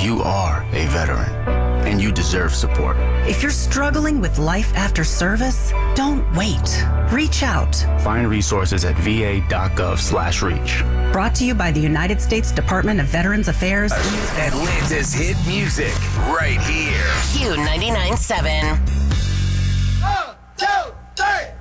You are a veteran, and you deserve support. If you're struggling with life after service, don't wait. Reach out. Find resources at va.gov/reach. Brought to you by the United States Department of Veterans Affairs. Atlanta's hit music right here. Q99.7.